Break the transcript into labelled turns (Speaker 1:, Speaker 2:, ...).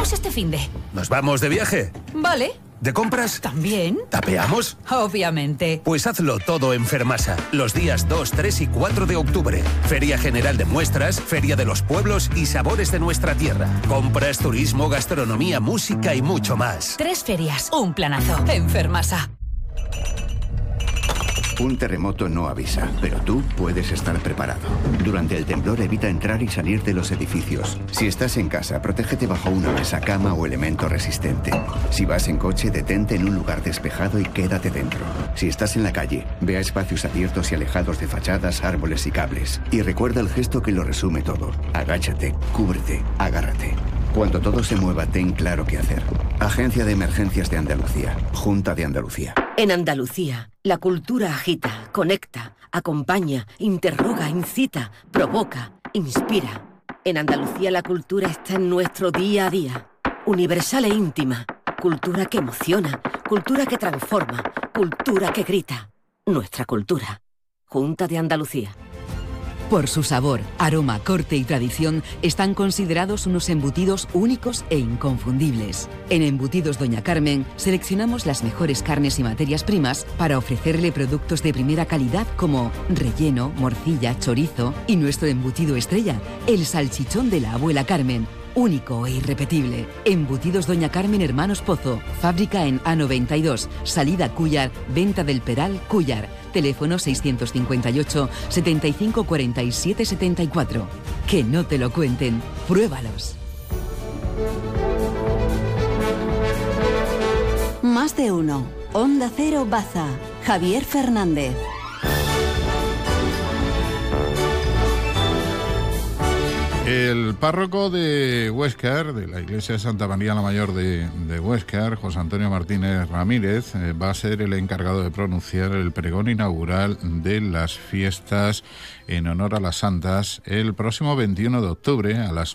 Speaker 1: hacemos este finde?
Speaker 2: ¿Nos vamos de viaje?
Speaker 1: Vale.
Speaker 2: ¿De compras?
Speaker 1: ¿También?
Speaker 2: ¿Tapeamos?
Speaker 1: Obviamente.
Speaker 2: Pues hazlo todo en Fermasa, los días 2, 3 y 4 de octubre. Feria General de Muestras, Feria de los Pueblos y Sabores de nuestra tierra. Compras, turismo, gastronomía, música y mucho más.
Speaker 1: 3 ferias, un planazo. En Fermasa.
Speaker 3: Un terremoto no avisa, pero tú puedes estar preparado. Durante el temblor evita entrar y salir de los edificios. Si estás en casa, protégete bajo una mesa, cama o elemento resistente. Si vas en coche, detente en un lugar despejado y quédate dentro. Si estás en la calle, ve a espacios abiertos y alejados de fachadas, árboles y cables. Y recuerda el gesto que lo resume todo. Agáchate, cúbrete, agárrate. Cuando todo se mueva, ten claro qué hacer. Agencia de Emergencias de Andalucía. Junta de Andalucía.
Speaker 4: En Andalucía, la cultura agita, conecta, acompaña, interroga, incita, provoca, inspira. En Andalucía la cultura está en nuestro día a día. Universal e íntima. Cultura que emociona, cultura que transforma, cultura que grita. Nuestra cultura. Junta de Andalucía.
Speaker 5: Por su sabor, aroma, corte y tradición, están considerados unos embutidos únicos e inconfundibles. En Embutidos Doña Carmen, seleccionamos las mejores carnes y materias primas para ofrecerle productos de primera calidad como relleno, morcilla, chorizo y nuestro embutido estrella, el salchichón de la abuela Carmen. Único e irrepetible. Embutidos Doña Carmen Hermanos Pozo. Fábrica en A92. Salida Cúllar. Venta del Peral Cúllar. Teléfono 658 75 47 74. Que no te lo cuenten. Pruébalos.
Speaker 6: Más de uno. Onda Cero Baza. Javier Fernández.
Speaker 7: El párroco de Huéscar, de la iglesia de Santa María la Mayor de Huéscar, José Antonio Martínez Ramírez, va a ser el encargado de pronunciar el pregón inaugural de las fiestas en honor a las santas el próximo 21 de octubre a las